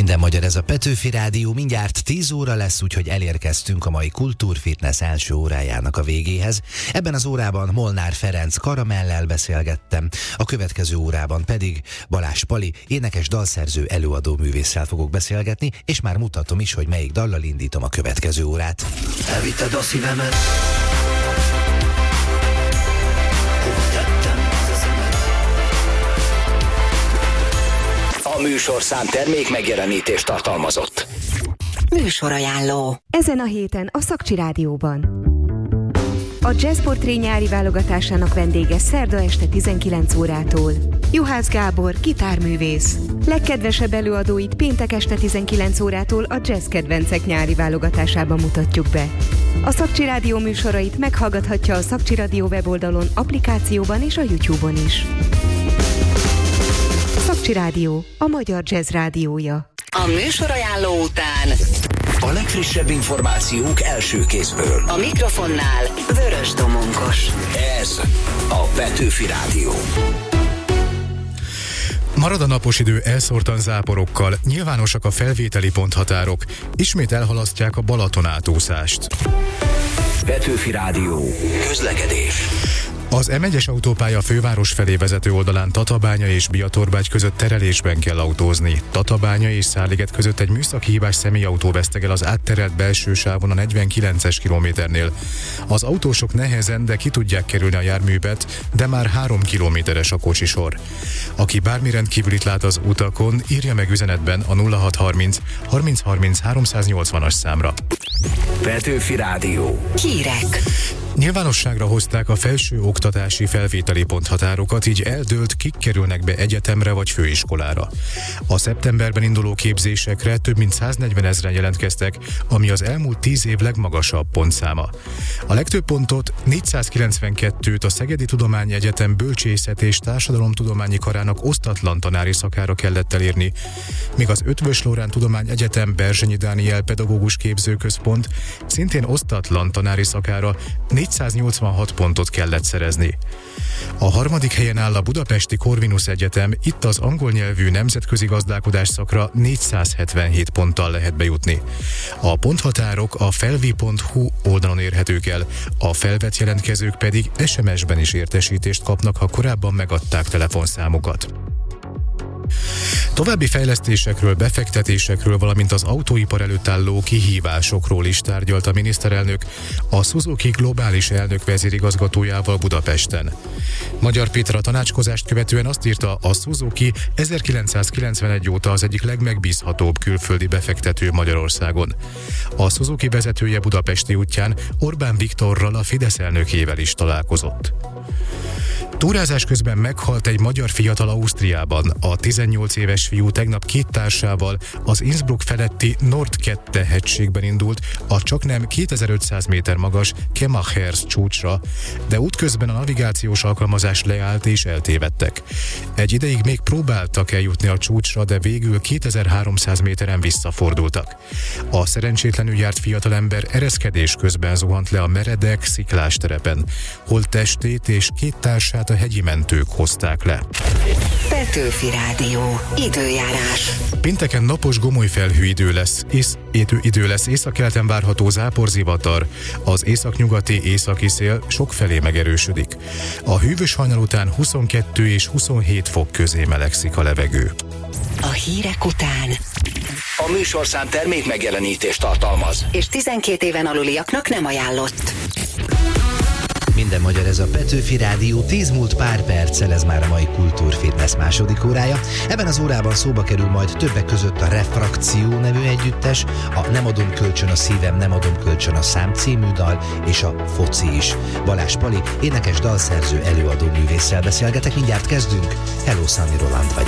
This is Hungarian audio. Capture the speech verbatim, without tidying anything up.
Minden magyar, ez a Petőfi Rádió, mindjárt tíz óra lesz, úgyhogy elérkeztünk a mai Kultúrfitness első órájának a végéhez. Ebben az órában Molnár Ferenc Karamellel beszélgettem, a következő órában pedig Balázs Pali, énekes, dalszerző, előadó művésszel fogok beszélgetni, és már mutatom is, hogy melyik dallal indítom a következő órát. Elvitted a szívemet, hol tettem az eszemet. A műsorszám termék megjelenítést tartalmazott. Műsorajánló. Ezen a héten a Szakcsi Rádióban. A Jazz Portré nyári válogatásának vendége szerda este tizenkilenc órától. Juhász Gábor, gitárművész. Legkedvesebb előadóit péntek este tizenkilenc órától a Jazz Kedvencek nyári válogatásában mutatjuk be. A Szakcsi Rádió műsorait meghallgathatja a Szakcsi Rádió weboldalon, applikációban és a YouTube-on is. Szakcsi Rádió, a magyar jazz rádiója. A műsorajánló után a legfrissebb információk első kézből. A mikrofonnál Vörös Domonkos. Ez a Petőfi Rádió. Marad a napos idő elszórtan záporokkal, nyilvánosak a felvételi ponthatárok, ismét elhalasztják a Balaton átúszást. Petőfi Rádió. Közlekedés. Az em egyes autópálya főváros felé vezető oldalán Tatabánya és Biatorbágy között terelésben kell autózni. Tatabánya és Szárliget között egy műszaki hibás személyautó vesztegel az átterelt belső sávon a negyvenkilences kilométernél. Az autósok nehezen, de ki tudják kerülni a járművet, de már három kilométeres a kocsisor. Aki bármi rendkívülit lát az utakon, írja meg üzenetben a nulla hat harminc harminc harminc háromszáznyolcvanas számra. Petőfi Rádió. Hírek. Nyilvánosságra hozták a felső oktatási felvételi ponthatárokat, így eldőlt, kik kerülnek be egyetemre vagy főiskolára. A szeptemberben induló képzésekre több mint száznegyven ezren jelentkeztek, ami az elmúlt tíz év legmagasabb pontszáma. A legtöbb pontot, négyszázkilencvenkettőt a Szegedi Tudományegyetem Bölcsészet és Társadalomtudományi Karának osztatlan tanári szakára kellett elérni, míg az Eötvös Loránd Tudományegyetem Berzsenyi Dániel Pedagógus Képzőközpont szintén osztatlan tanári szakára négyszáznyolcvanhat pontot kellett szerezni. A harmadik helyen áll a Budapesti Corvinus Egyetem, itt az angol nyelvű nemzetközi gazdálkodás szakra négyszázhetvenhét ponttal lehet bejutni. A ponthatárok a felvi pont hu oldalon érhetők el, a felvett jelentkezők pedig es em es-ben is értesítést kapnak, ha korábban megadták telefonszámukat. További fejlesztésekről, befektetésekről, valamint az autóipar előtt álló kihívásokról is tárgyalt a miniszterelnök a Suzuki globális elnök vezérigazgatójával Budapesten. Magyar Péter a tanácskozást követően azt írta, a Suzuki ezerkilencszázkilencvenegy óta az egyik legmegbízhatóbb külföldi befektető Magyarországon. A Suzuki vezetője budapesti útján Orbán Viktorral, a Fidesz elnökével is találkozott. Túrázás közben meghalt egy magyar fiatal Ausztriában. A tizennyolc éves fiú tegnap két társával az Innsbruck feletti Nordkette hegységben indult a csaknem kétezer-ötszáz méter magas Kemachers csúcsra, de útközben a navigációs alkalmazás leállt és eltévedtek. Egy ideig még próbáltak eljutni a csúcsra, de végül kétezer-háromszáz méteren visszafordultak. A szerencsétlenül járt fiatalember ereszkedés közben zuhant le a meredek, sziklás terepen. Holttestét és két társát a hegyi mentők hozták le. Petőfi Rádió. Időjárás. Pénteken napos, gomoly felhő idő lesz, ész, idő, idő lesz északkeleten várható záporzivatar. Az északnyugati északi szél sokfelé megerősödik. A hűvös hajnal után huszonkettő és huszonhét fok közé melegszik a levegő. A hírek után A műsorszám termék megjelenítést tartalmaz, és tizenkét éven aluliaknak nem ajánlott. Minden magyar, ez a Petőfi Rádió, tíz múlt pár perccel, ez már a mai Kultúrfitness második órája. Ebben az órában szóba kerül majd többek között a Refrakció nevű együttes, a Nem adom kölcsön a szívem, nem adom kölcsön a szám című dal, és a foci is. Balázs Pali, énekes, dalszerző, előadó művésszel beszélgetek, mindjárt kezdünk. Hello, Sunny Roland vagy.